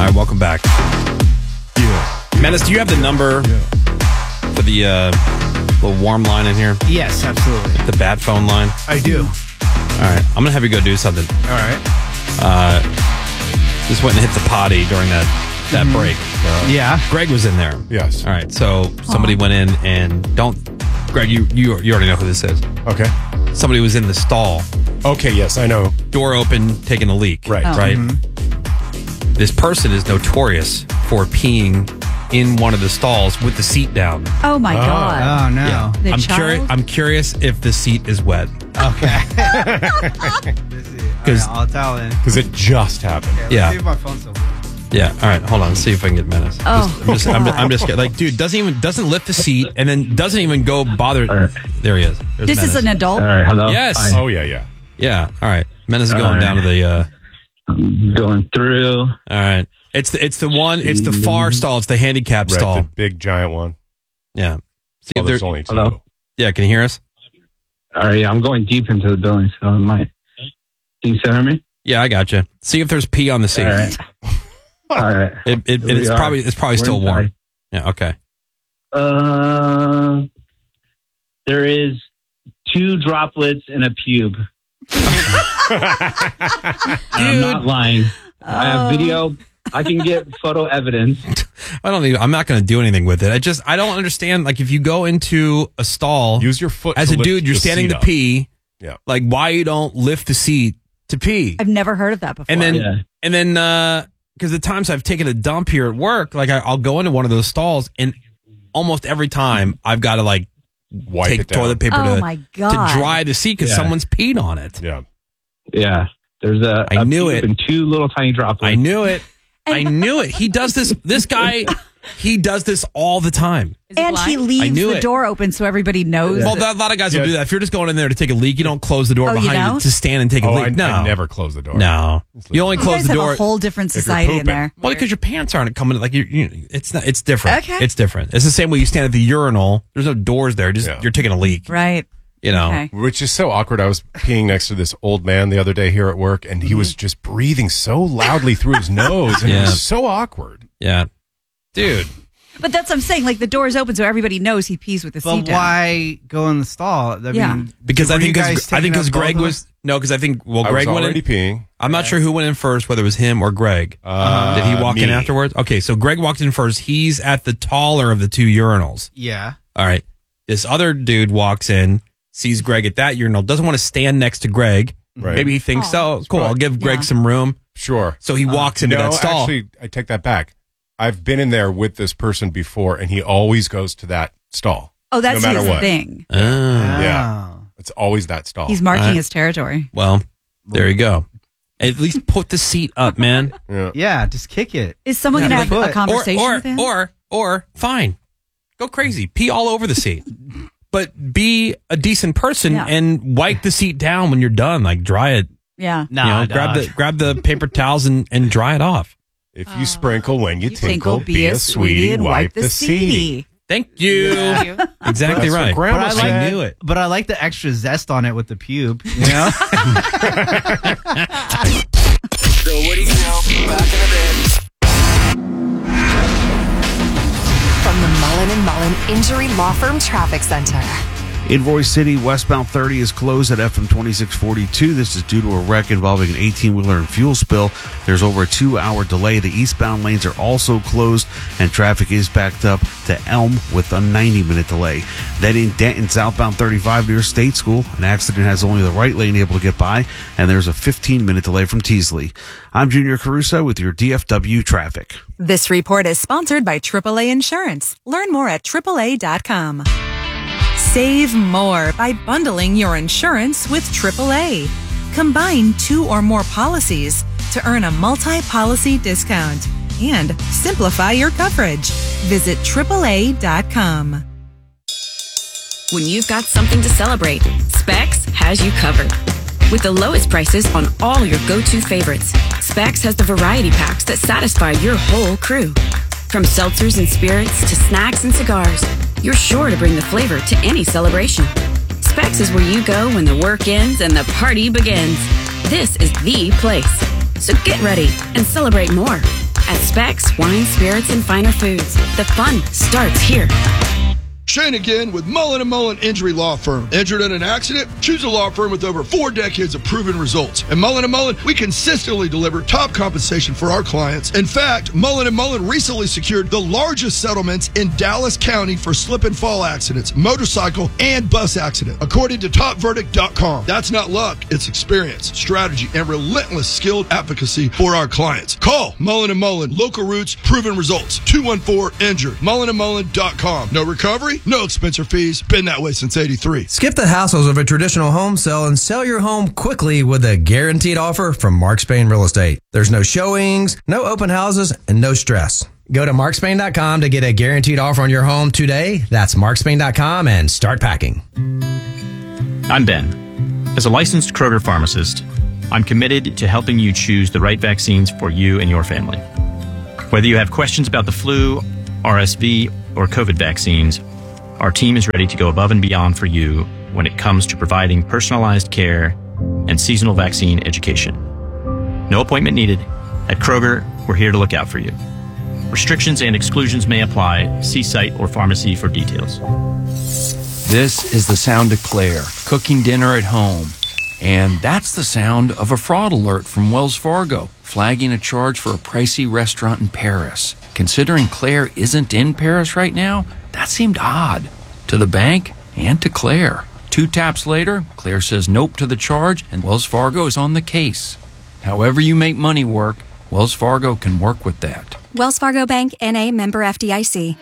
All right, welcome back. Yeah. Menace, do you have the number for the little warm line in here? Yes, absolutely. The bat phone line? I do. All right, I'm going to have you go do something. All right. Just went and hit the potty during that break. Yeah. Greg was in there. Yes. All right, so somebody went in and Greg, you already know who this is. Okay. Somebody was in the stall. Okay, yes, I know. Door open, taking a leak. Right. Right? This person is notorious for peeing in one of the stalls with the seat down. Oh my God. Oh, no. Yeah. The child? I'm curious if the seat is wet. Okay. Because I'll tell it. Because it just happened. Yeah. See if my phone's still. yeah, all right, hold on, let's see if I can get Menace. Oh, I'm just like, dude, doesn't lift the seat and then doesn't even go bother. There he is. There's This is Menace. an adult? All right, hello. Yes. Hi. Oh, yeah. Yeah, all right. Menace is going All down to the. I'm going through. All right, it's the one. It's the far stall. It's the handicap Right, stall. the big giant one. Yeah. See Oh, if there's there- only two. Hello? Yeah, can you hear us? All right, yeah, I'm going deep into the building, so I might. Can you hear me? Yeah, I got you. See if there's pee on the seat. All right. All right. It's probably still warm. Yeah. Okay. There is 2 droplets in a pube. I'm not lying. I have video. I can get photo evidence. I'm not going to do anything with it. I don't understand. Like, if you go into a stall, Use your foot as to a lift dude, you're the standing seat to up. pee. Yeah. Like, why you don't lift the seat to pee? I've never heard of that before. And then, Yeah. because the times I've taken a dump here at work, like I'll go into one of those stalls, and almost every time I've got to like Wipe take it down. toilet paper Oh to my God. dry the seat because Yeah. someone's peed on it. Yeah. Yeah. There's a I knew pube it. and 2 little tiny droplets. I knew it. I knew it. He does this. This guy, he does this all the time. and he I leaves knew the it. door open so everybody knows. Well, that- a lot of guys Yeah. will do that. If you're just going in there to take a leak, you don't close the door Oh, you behind you don't? to stand and take a Oh, leak. I never close the door. No. You only you close guys the have door. a whole different you're society in pooping. there. Well, because your pants aren't coming. Like it's different. Okay. It's different. It's the same way you stand at the urinal. There's no doors there. Yeah. You're taking a leak. Right. You know. Okay. Which is so awkward. I was peeing next to this old man the other day here at work, and he was just breathing so loudly through his nose, and it Yeah. was so awkward. Yeah. Dude. But that's what I'm saying. Like, the door's open so everybody knows he pees with the seat But down. why go in the stall? I Yeah. mean, Because I were you think guys taking because up both Greg of was because I think I was Greg went already in. peeing. I'm not sure who went in first, whether it was him or Greg. Did he walk in me. afterwards? Okay, so Greg walked in first. He's at the taller of the 2 urinals. Yeah. All right. This other dude walks in, sees Greg at that urinal, doesn't want to stand next to Greg. Right. Maybe he thinks, cool, I'll give Greg Yeah. some room. Sure. So he walks into No, that stall. actually, I take that back. I've been in there with this person before, and he always goes to that stall. Oh, that's no matter his what. thing. Ah. Yeah. Oh. It's always that stall. He's marking Right. his territory. Well, there you go. At least put the seat up, man. yeah. Yeah, just kick it. Is someone Yeah, going to have like- a conversation or, with him? or fine. Go crazy. Pee all over the seat. But be a decent person Yeah. and wipe the seat down when you're done. Like, dry it. Yeah. No, grab the paper towels and dry it off. If you sprinkle when you tinkle, be a sweetie and wipe the seedy. Thank you. Exactly That's what right. Grandma But said. I knew it. But I like the extra zest on it with the pube. You know? The Woody Show, back in a bit. From the Mullen & Mullen Injury Law Firm Traffic Center. In Royce City, westbound 30 is closed at FM 2642. This is due to a wreck involving an 18-wheeler and fuel spill. There's over a 2-hour delay. The eastbound lanes are also closed, and traffic is backed up to Elm with a 90-minute delay. Then in Denton, southbound 35 near State School, an accident has only the right lane able to get by, and there's a 15-minute delay from Teasley. I'm Junior Caruso with your DFW traffic. This report is sponsored by AAA Insurance. Learn more at AAA.com. Save more by bundling your insurance with AAA. Combine 2 or more policies to earn a multi-policy discount and simplify your coverage. Visit AAA.com. When you've got something to celebrate, Specs has you covered. With the lowest prices on all your go-to favorites, Specs has the variety packs that satisfy your whole crew. From seltzers and spirits to snacks and cigars, you're sure to bring the flavor to any celebration. Specs is where you go when the work ends and the party begins. This is the place. So get ready and celebrate more. At Specs Wine, Spirits, and Finer Foods, the fun starts here. Shane again with Mullen & Mullen Injury Law Firm. Injured in an accident? Choose a law firm with over 4 decades of proven results. At Mullen & Mullen, we consistently deliver top compensation for our clients. In fact, Mullen & Mullen recently secured the largest settlements in Dallas County for slip and fall accidents, motorcycle, and bus accident, according to TopVerdict.com. That's not luck, it's experience, strategy, and relentless skilled advocacy for our clients. Call Mullen & Mullen, local roots, proven results, 214-INJURED, mullenandmullen.com. No recovery? No expense or fees. Been that way since 83. Skip the hassles of a traditional home sale and sell your home quickly with a guaranteed offer from Mark Spain Real Estate. There's no showings, no open houses, and no stress. Go to markspain.com to get a guaranteed offer on your home today. That's markspain.com and start packing. I'm Ben. As a licensed Kroger pharmacist, I'm committed to helping you choose the right vaccines for you and your family. Whether you have questions about the flu, RSV, or COVID vaccines, our team is ready to go above and beyond for you when it comes to providing personalized care and seasonal vaccine education. No appointment needed. At Kroger, we're here to look out for you. Restrictions and exclusions may apply. See site or pharmacy for details. This is the sound of Claire cooking dinner at home. And that's the sound of a fraud alert from Wells Fargo, flagging a charge for a pricey restaurant in Paris. Considering Claire isn't in Paris right now, that seemed odd to the bank and to Claire. 2 taps later, Claire says nope to the charge, and Wells Fargo is on the case. However you make money work, Wells Fargo can work with that. Wells Fargo Bank, N.A., member FDIC.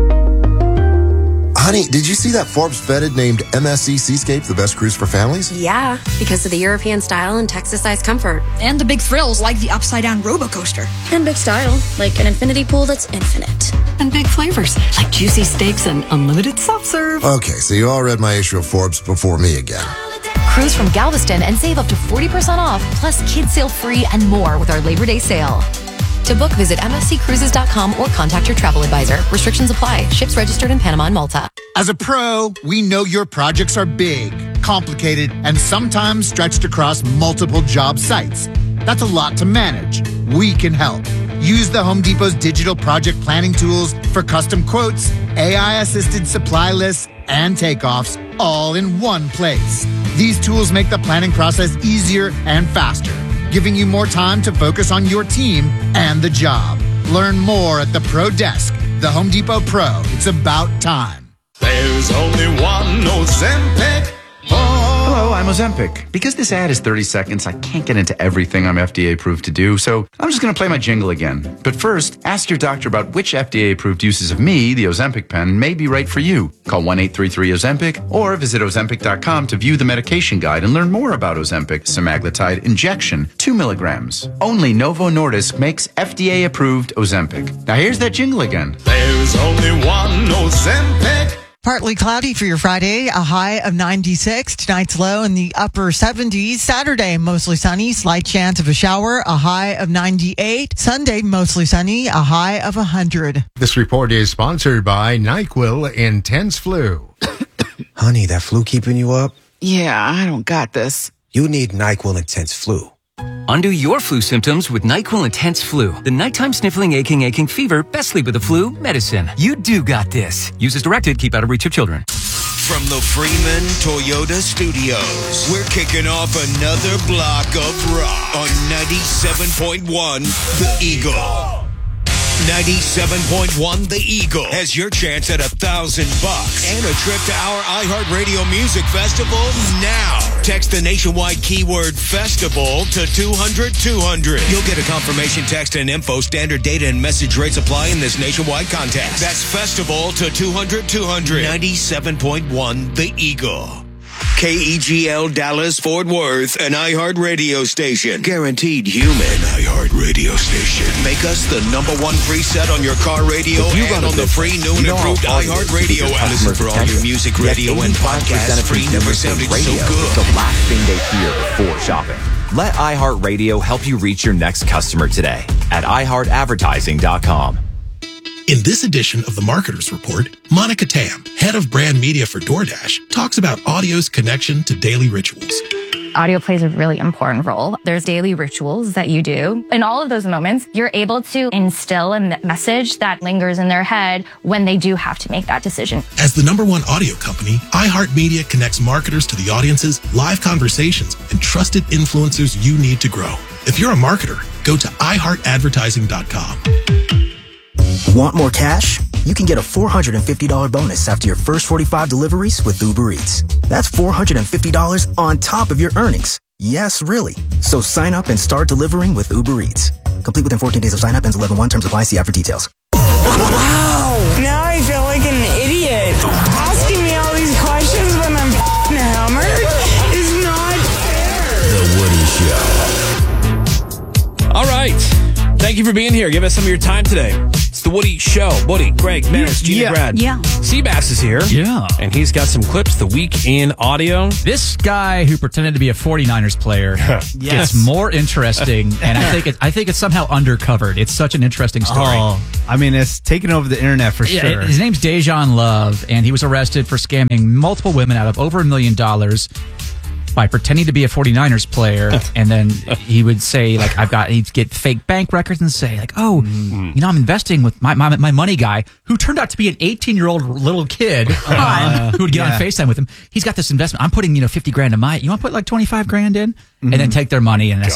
Honey, did you see that Forbes vetted named MSC Seascape the best cruise for families? Yeah, because of the European style and Texas-sized comfort. And the big thrills like the upside-down roller coaster. And big style, like an infinity pool that's infinite. And big flavors, like juicy steaks and unlimited soft serve. Okay, so you all read my issue of Forbes before me again. Cruise from Galveston and save up to 40% off, plus kids sail free and more with our Labor Day sale. To book, visit msccruises.com or contact your travel advisor. Restrictions apply. Ships registered in Panama and Malta. As a pro, we know your projects are big, complicated, and sometimes stretched across multiple job sites. That's a lot to manage. We can help. Use the Home Depot's digital project planning tools for custom quotes, AI-assisted supply lists, and takeoffs all in one place. These tools make the planning process easier and faster, giving you more time to focus on your team and the job. Learn more at the Pro Desk. The Home Depot Pro. It's about time. There's only one Ozempic. Hello, I'm Ozempic. Because this ad is 30 seconds, I can't get into everything I'm FDA approved to do, so I'm just going to play my jingle again. But first, ask your doctor about which FDA approved uses of me, the Ozempic pen, may be right for you. Call 1-833-OZEMPIC or visit Ozempic.com to view the medication guide and learn more about Ozempic semaglutide injection, 2 milligrams. Only Novo Nordisk makes FDA approved Ozempic. Now here's that jingle again. There's only one Ozempic. Partly cloudy for your Friday, a high of 96. Tonight's low in the upper 70s. Saturday, mostly sunny, slight chance of a shower, a high of 98. Sunday, mostly sunny, a high of 100. This report is sponsored by NyQuil Intense Flu. Honey, that flu keeping you up? Yeah, I don't got this. You need NyQuil Intense Flu. Undo your flu symptoms with NyQuil Intense Flu. The nighttime sniffling, aching fever, best sleep with the flu medicine. You do got this. Use as directed. Keep out of reach of children. From the Freeman Toyota Studios, we're kicking off another block of rock on 97.1 The Eagle. 97.1 The Eagle has your chance at $1,000 and a trip to our iHeartRadio Music Festival now. Text the nationwide keyword festival to 200-200. You'll get a confirmation text and info. Standard data and message rates apply in this nationwide contest. That's festival to 200-200. 97.1 The Eagle. KEGL Dallas Fort Worth, an iHeart radio station. Guaranteed human iHeart radio station. Make us the #1 preset on your car radio and on the free new and improved iHeart radio app. Listen for all your music, radio, and podcasts. Free never sounded so good. The last thing they hear before shopping. Let iHeartRadio help you reach your next customer today at iHeartAdvertising.com. In this edition of the Marketer's Report, Monica Tam, head of brand media for DoorDash, talks about audio's connection to daily rituals. Audio plays a really important role. There's daily rituals that you do. In all of those moments, you're able to instill a message that lingers in their head when they do have to make that decision. As the #1 audio company, iHeartMedia connects marketers to the audiences, live conversations, and trusted influencers you need to grow. If you're a marketer, go to iHeartAdvertising.com. Want more cash? You can get a $450 bonus after your first 45 deliveries with Uber Eats. That's $450 on top of your earnings. Yes, really. So sign up and start delivering with Uber Eats. Complete within 14 days of sign up. Ends 11/1. Terms apply. See app for details. Wow! Now I feel like an idiot. Asking me all these questions when I'm hammered is not fair. The Woody Show. All right. Thank you for being here. Give us some of your time today. It's the Woody Show. Woody, Greg, Menace, Gina, Brad. Yeah. Seabass is here. Yeah. And he's got some clips, the week in audio. This guy who pretended to be a 49ers player gets more interesting, and I think it's somehow undercovered. It's such an interesting story. Oh, I mean, it's taken over the internet for sure. His name's Dejan Love, and he was arrested for scamming multiple women out of over $1 million by pretending to be a 49ers player, and then he would say, like, he'd get fake bank records and say, like, oh, you know, I'm investing with my money guy, who turned out to be an 18-year-old little kid who would get on FaceTime with him. He's got this investment. I'm putting, $50,000 in you want to put like $25,000 in? And then take their money. And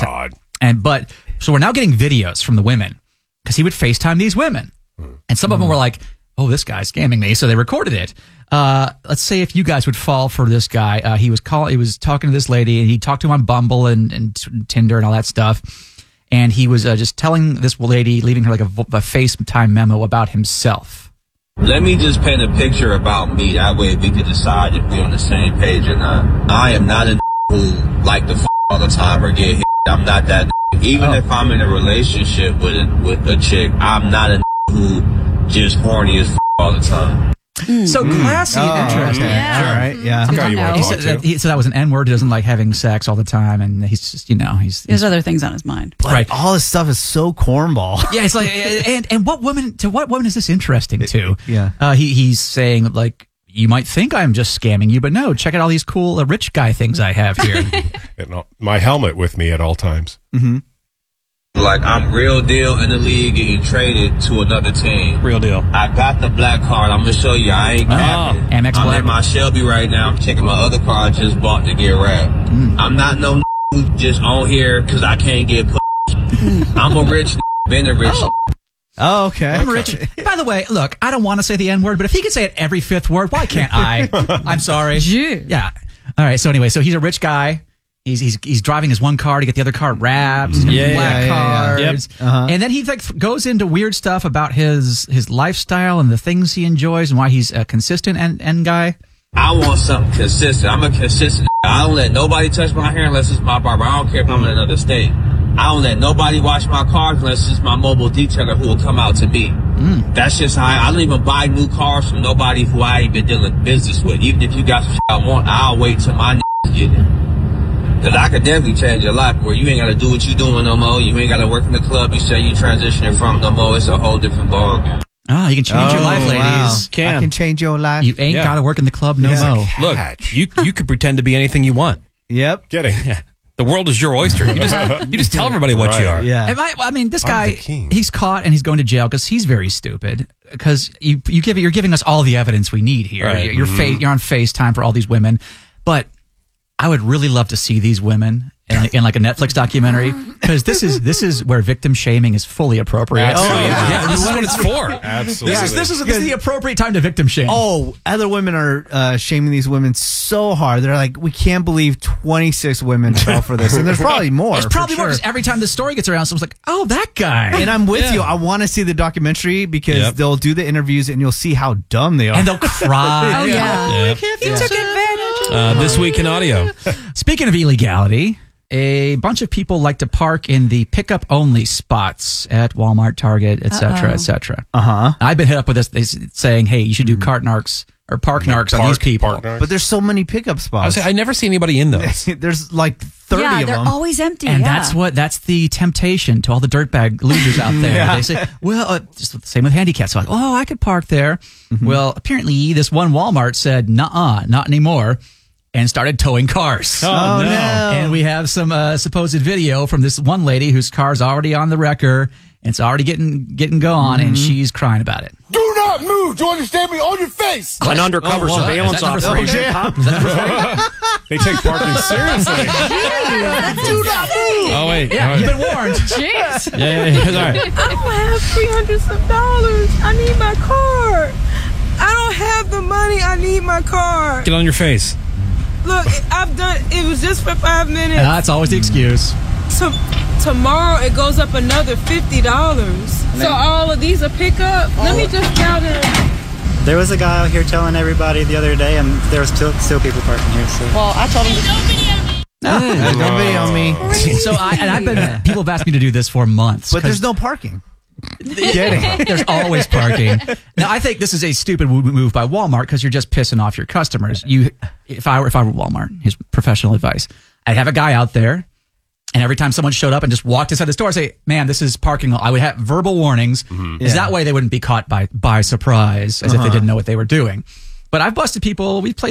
so we're now getting videos from the women, because he would FaceTime these women. And some of them were like, oh, this guy's scamming me. So they recorded it. Let's say if you guys would fall for this guy. He was talking to this lady, and he talked to him on Bumble and Tinder and all that stuff. And he was just telling this lady, leaving her like a FaceTime memo about himself. Let me just paint a picture about me. That way we can decide if we're on the same page or not. I am not a who like to all the time or get hit. I'm not that. Even if I'm in a relationship with a chick, I'm not a who just horny as all the time. So classy and interesting. Okay. Yeah. All right. Yeah. He said that was an N-word. He doesn't like having sex all the time, and he's just, he has other things on his mind. Right. All this stuff is so cornball. Yeah, it's like, and what women is this interesting to? Yeah. He's saying, like, you might think I'm just scamming you, but no, check out all these cool rich guy things I have here. My helmet with me at all times. Mm-hmm. Like, I'm real deal in the league, getting traded to another team. Real deal. I got the black card. I'm going to show you. I ain't capping. Amex I'm Black. at my Shelby right now. I'm checking my other car I just bought to get wrapped. I'm not no who just on here because I can't get put. I'm a rich been a rich. Oh, okay. I'm rich. By the way, look, I don't want to say the N-word, but if he can say it every fifth word, why can't I? I'm sorry. Yeah. All right. So anyway, he's a rich guy. He's driving his one car to get the other car wrapped. Black cards. Yep. And then he goes into weird stuff about his lifestyle and the things he enjoys and why he's a consistent end guy. I want something consistent. I'm a consistent. I don't let nobody touch my hair unless it's my barber. I don't care if I'm in another state. I don't let nobody wash my cars unless it's my mobile detailer who will come out to me. That's just how I don't even buy new cars from nobody who I ain't been dealing business with. Even if you got some shit I want, I'll wait till my get it. Because I could definitely change your life where you ain't got to do what you doing no more. You ain't got to work in the club you say you transitioning from no more. It's a whole different ballgame. Oh, you can change your life, ladies. Wow. I can change your life. You ain't got to work in the club no more. Look, you could pretend to be anything you want. Yep. Yeah. The world is your oyster. You just tell everybody what you are. Yeah. I mean, this guy, he's caught and he's going to jail because he's very stupid. Because you're giving us all the evidence we need here. Right. You're on FaceTime for all these women, but I would really love to see these women in like a Netflix documentary, because this is where victim shaming is fully appropriate. Absolutely. This is what it's for. Absolutely. This is the appropriate time to victim shame. Oh, other women are shaming these women so hard. They're like, we can't believe 26 women fell for this, and there's probably more. There's probably more, because every time the story gets around, someone's like, "Oh, that guy." And I'm with you. I want to see the documentary because they'll do the interviews, and you'll see how dumb they are, and they'll cry. Oh yeah, he took advantage. This week in audio. Speaking of illegality, a bunch of people like to park in the pickup only spots at Walmart, Target, etc., etc. I've been hit up with this saying, "Hey, you should do cart narcs or park narcs on these people." But there's so many pickup spots. I never see anybody in those. There's like 30 of them. Yeah, they're always empty. And that's the temptation to all the dirtbag losers out there. They say, well, just the same with handicaps. So like, oh, I could park there. Well, apparently this one Walmart said, nuh-uh, not anymore. and started towing cars. Oh, no. And we have some supposed video from this one lady whose car's already on the wrecker. And it's already getting going, and she's crying about it. Do not move. Do you understand me? On your face. An undercover surveillance operation. They take parking seriously. Do not move. Oh, wait. Yeah, you've been warned. Jeez. Yeah. All right. I don't have $300. I need my car. I don't have the money. I need my car. Get on your face. Look, I've done. It was just for 5 minutes. That's always the excuse. So tomorrow it goes up another $50. So all of these are pickup. Let me just count it. There was a guy out here telling everybody the other day, and there was still people parking here. So. Well, I told him. Don't video me. So I've been. People have asked me to do this for months, But there's no parking. Kidding. There's always parking. Now, I think this is a stupid move by Walmart because you're just pissing off your customers. If I were Walmart, here's professional advice. I'd have a guy out there, and every time someone showed up and just walked inside the store, I'd say, "Man, this is parking." I would have verbal warnings, is that way they wouldn't be caught by surprise, as if they didn't know what they were doing. But I've busted people. We played